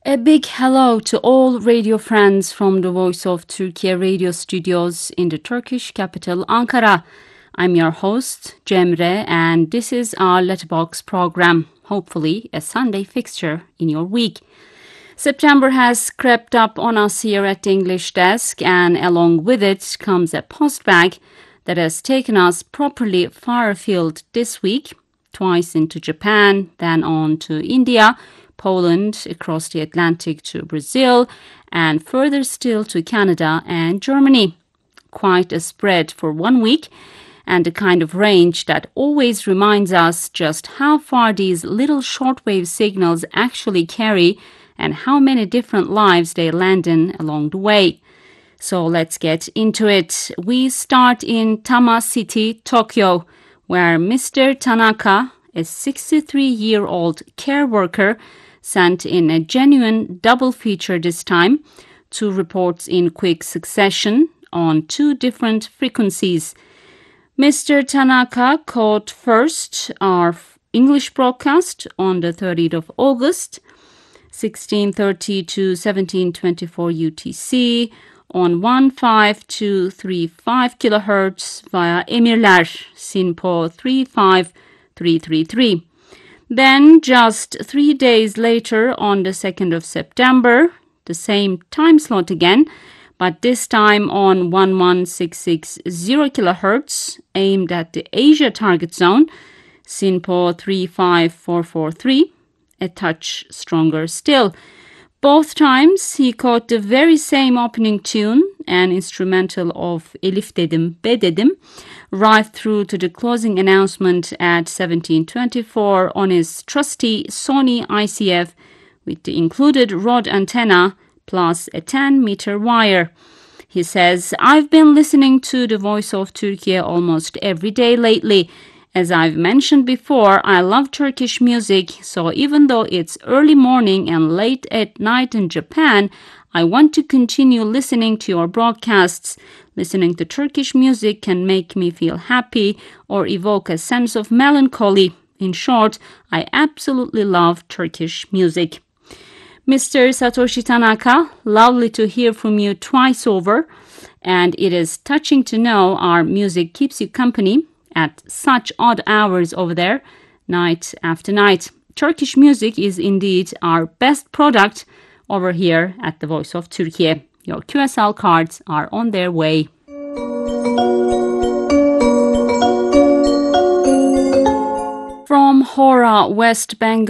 A big hello to all radio friends from the Voice of Turkey radio studios in the Turkish capital Ankara. I'm your host Cemre and this is our Letterbox program, hopefully a Sunday fixture in your week. September has crept up on us here at the English desk and along with it comes a post bag that has taken us properly far afield this week, twice into Japan, then on to India, Poland, across the Atlantic to Brazil, and further still to Canada and Germany. Quite a spread for 1 week, and the kind of range that always reminds us just how far these little shortwave signals actually carry and how many different lives they land in along the way. So let's get into it. We start in Tama City, Tokyo, where Mr. Tanaka, a 63-year-old care worker, sent in a genuine double feature this time, 2 reports in quick succession on 2 different frequencies. Mr. Tanaka caught first our English broadcast on the 30th of August, 1630 to 1724 UTC, on 15235 kHz via Emirler, SINPO 35333. Then, just 3 days later, on the 2nd of September, the same time slot again, but this time on 11660 kHz, aimed at the Asia target zone, SINPO 35443, a touch stronger still. Both times he caught the very same opening tune, an instrumental of Elif Dedim, Be Dedim, right through to the closing announcement at 1724 on his trusty Sony ICF with the included rod antenna plus a 10-meter wire. He says, "I've been listening to the Voice of Turkey almost every day lately. As I've mentioned before, I love Turkish music, so even though it's early morning and late at night in Japan, I want to continue listening to your broadcasts. Listening to Turkish music can make me feel happy or evoke a sense of melancholy. In short, I absolutely love Turkish music." Mr. Satoshi Tanaka, lovely to hear from you twice over, and it is touching to know our music keeps you company at such odd hours over there, night after night. Turkish music is indeed our best product over here at the Voice of Turkey. Your QSL cards are on their way. From Hora, West Bengal,